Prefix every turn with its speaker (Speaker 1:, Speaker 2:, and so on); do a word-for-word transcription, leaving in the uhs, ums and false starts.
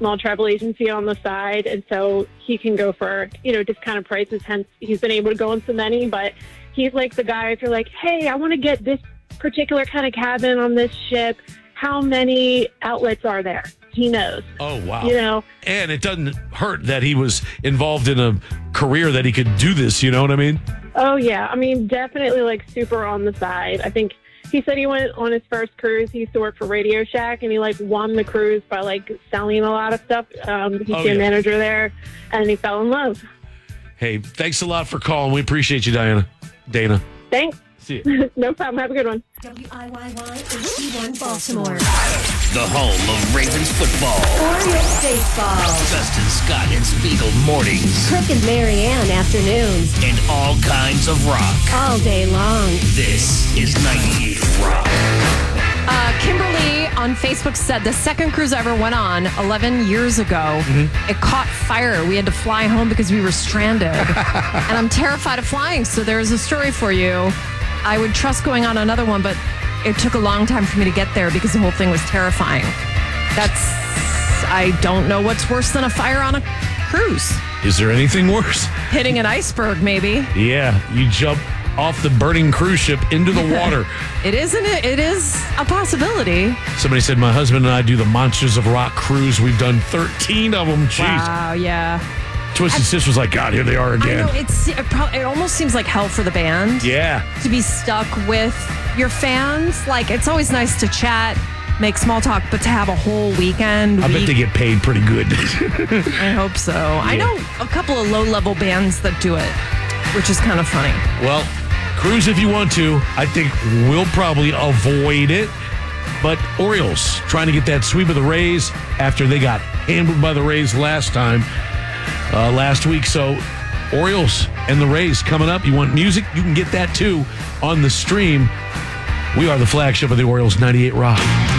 Speaker 1: small travel agency on the side, and so he can go for, you know, discounted prices. Hence, he's been able to go on so many. But he's like the guy, if you're like, hey, I want to get this particular kind of cabin on this ship, how many outlets are there? He knows.
Speaker 2: Oh, wow.
Speaker 1: You know?
Speaker 2: And it doesn't hurt that he was involved in a career that he could do this, you know what I mean?
Speaker 1: Oh, yeah. I mean, definitely, like, super on the side. I think he said he went on his first cruise. He used to work for Radio Shack, and he, like, won the cruise by, like, selling a lot of stuff. Um, he's
Speaker 2: oh,
Speaker 1: the
Speaker 2: yeah.
Speaker 1: manager there, and he fell in love.
Speaker 2: Hey, thanks a lot for calling. We appreciate you, Diana. Dana.
Speaker 1: Thanks.
Speaker 2: See you.
Speaker 1: No problem. Have a good one.
Speaker 3: W I Y Y H D one Baltimore.
Speaker 4: The home of Ravens football.
Speaker 3: Orioles baseball.
Speaker 4: Justin Scott and Spiegel mornings.
Speaker 3: Kirk and Marianne afternoons.
Speaker 4: And all kinds of rock.
Speaker 3: All day long.
Speaker 4: This is ninety-eight Rock.
Speaker 5: Uh, Kimberly on Facebook said the second cruise I ever went on eleven years ago, mm-hmm. it caught fire. We had to fly home because we were stranded. And I'm terrified of flying, so there's a story for you. I would trust going on another one, but it took a long time for me to get there because the whole thing was terrifying. That's, I don't know what's worse than a fire on a cruise.
Speaker 2: Is there anything worse?
Speaker 5: Hitting an iceberg, maybe.
Speaker 2: Yeah, you jump off the burning cruise ship into the water.
Speaker 5: It isn't it? It is a possibility.
Speaker 2: Somebody said, my husband and I do the Monsters of Rock cruise. We've done thirteen of them. Jeez.
Speaker 5: Wow, yeah.
Speaker 2: Twisted Sister's like, God, here they are again.
Speaker 5: I know, it's, it, probably, it almost seems like hell for the band.
Speaker 2: Yeah.
Speaker 5: To be stuck with your fans. Like, it's always nice to chat, make small talk, but to have a whole weekend.
Speaker 2: I
Speaker 5: week,
Speaker 2: bet they get paid pretty good.
Speaker 5: I hope so. Yeah. I know a couple of low-level bands that do it, which is kind of funny.
Speaker 2: Well, cruise if you want to. I think we'll probably avoid it. But Orioles trying to get that sweep of the Rays after they got handled by the Rays last time. Uh, last week. So Orioles and the Rays coming up. You want music? You can get that too on the stream. We are the flagship of the Orioles ninety-eight Rock.